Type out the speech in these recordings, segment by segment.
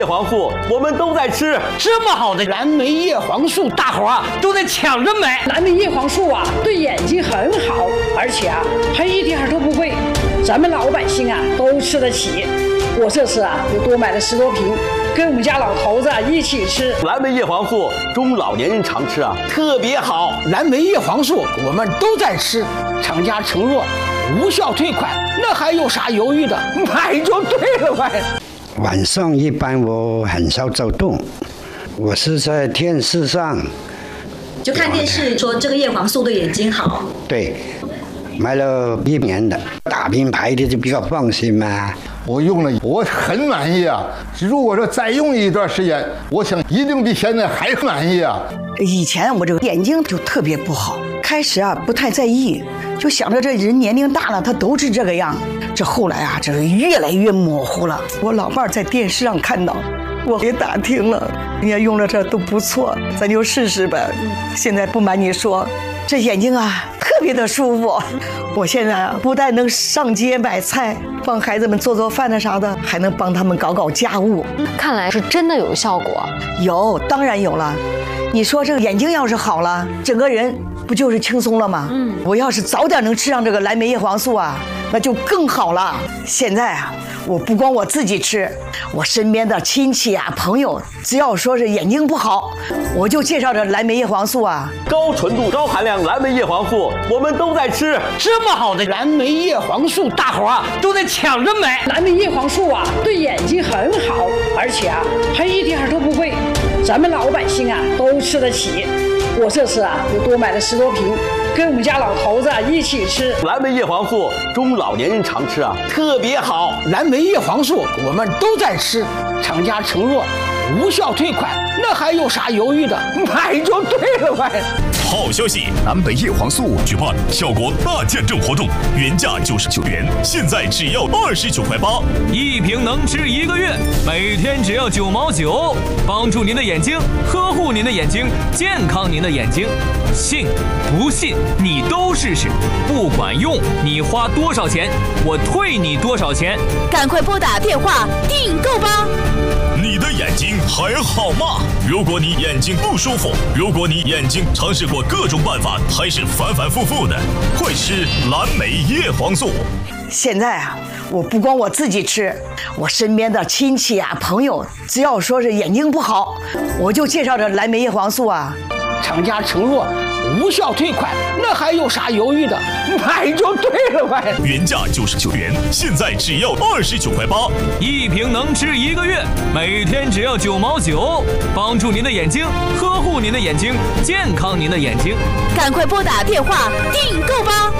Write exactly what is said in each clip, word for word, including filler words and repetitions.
叶黄素我们都在吃， 这么好的蓝莓叶黄素，大伙啊都在抢着买。 蓝莓叶黄素啊，对眼睛很好，而且啊还一点都不贵，咱们老百姓啊都吃得起。我这次啊又多买了十多瓶，跟我们家老头子啊一起吃。 蓝莓叶黄素中老年人常吃啊，特别好。 蓝莓叶黄素我们都在吃，厂家承诺无效退款，那还有啥犹豫的？买就对了呗。 晚上一般我很少走动，我是在电视上就看电视说这个叶黄素对眼睛好。 对，买了一年的，大品牌的就比较放心嘛。 我用了，我很满意啊！如果说再用一段时间，我想一定比现在还满意啊！ 以前我这个眼睛就特别不好，开始啊不太在意，就想着这人年龄大了，他都是这个样。这后来啊，这个越来越模糊了。我老伴儿在电视上看到，我也打听了，人家用了这都不错，咱就试试呗。现在不瞒你说，这眼睛啊特别的舒服。我现在啊不但能上街买菜，帮孩子们做做饭的啥的，还能帮他们搞搞家务。 看来是真的有效果。 有，当然有了。你说这个眼睛要是好了，整个人不就是轻松了吗？嗯，我要是早点能吃上这个蓝莓叶黄素啊，那就更好了。现在啊，我不光我自己吃，我身边的亲戚啊、朋友，只要说是眼睛不好，我就介绍这蓝莓叶黄素啊。 高纯度、高含量蓝莓叶黄素我们都在吃， 这么好的蓝莓叶黄素，大伙啊都在抢着买。 蓝莓叶黄素啊，对眼睛很好，而且啊还一点都不贵，咱们老百姓啊都吃得起。我这次啊又多买了十多瓶，跟我们家老头子啊一起吃。 蓝莓叶黄素中老年人常吃啊，特别好。 蓝莓叶黄素我们都在吃，厂家承诺无效退款，那还有啥犹豫的？买就对了呗。 好消息，蓝莓叶黄素举办效果大见证活动，原价九十九元，现在只要二十九块八， 一瓶能吃一个月，每天只要九毛九，帮助您的眼睛，呵护您的眼睛，健康您的眼睛。信不信你都试试，不管用你花多少钱，我退你多少钱。 赶快拨打电话订购吧。 你的眼睛还好吗？如果你眼睛不舒服，如果你眼睛尝试过各种办法还是反反复复的，快吃蓝莓叶黄素。 现在啊，我不光我自己吃，我身边的亲戚啊、朋友，只要说是眼睛不好，我就介绍这蓝莓叶黄素啊。 厂家承诺无效退款，那还有啥犹豫的？买就对了呗。 原价九十九元，现在只要二十九块八， 一瓶能吃一个月，每天只要九毛九，帮助您的眼睛，呵护您的眼睛，健康您的眼睛。 赶快拨打电话订购吧。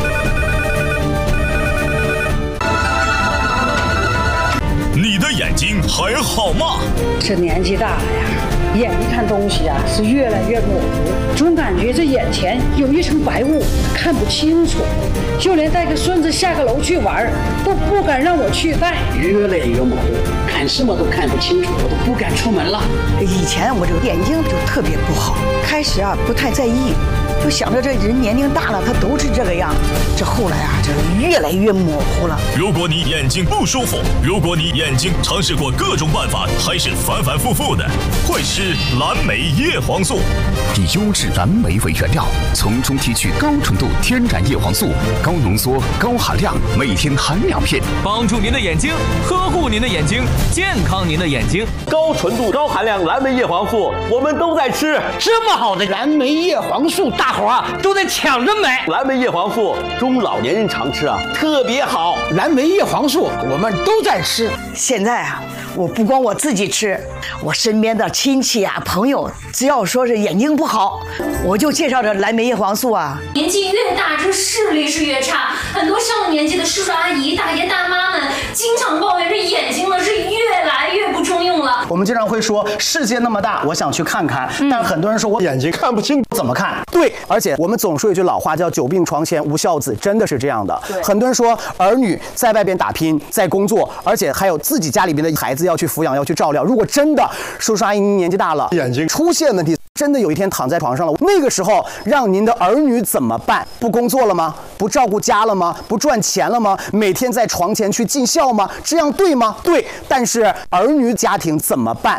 你的眼睛还好吗？ 这年纪大了呀，眼睛看东西啊是越来越模糊，总感觉这眼前有一层白雾，看不清楚。就连带个孙子下个楼去玩，都不敢让我去带， 越来越模糊，看什么都看不清楚，我都不敢出门了。 以前我这个眼睛就特别不好，开始啊不太在意，就想着这人年龄大了，他都是这个样。这后来啊，这越来越模糊了。 如果你眼睛不舒服，如果你眼睛尝试过各种办法还是反反复复的，快吃蓝莓叶黄素。 以优质蓝莓为原料，从中提取高纯度天然叶黄素，高浓缩、高含量，每天含两片， 帮助您的眼睛，呵护您的眼睛，健康您的眼睛。 高纯度、高含量蓝莓叶黄素我们都在吃， 这么好的蓝莓叶黄素，大伙啊都在抢着买。 蓝莓叶黄素中老年人常吃啊，特别好。 蓝莓叶黄素我们都在吃。 现在啊，我不光我自己吃，我身边的亲戚啊、朋友，只要说是眼睛不好，我就介绍这蓝莓叶黄素啊。 年纪越大，这视力是越差，很多上了年纪的叔叔阿姨、大爷大妈们经常抱怨这眼睛呢是越来越不中用了。 我们经常会说世界那么大，我想去看看，嗯、但很多人说我眼睛看不清，怎么看？对，而且我们总说一句老话叫久病床前无孝子，真的是这样的。很多人说儿女在外边打拼，在工作，而且还有自己家里边的孩子要去抚养，要去照料。如果真的叔叔阿姨年纪大了，眼睛出现问题，真的有一天躺在床上了，那个时候让您的儿女怎么办？不工作了吗？不照顾家了吗？不赚钱了吗？每天在床前去尽孝吗？这样对吗？对。但是儿女家庭怎么办？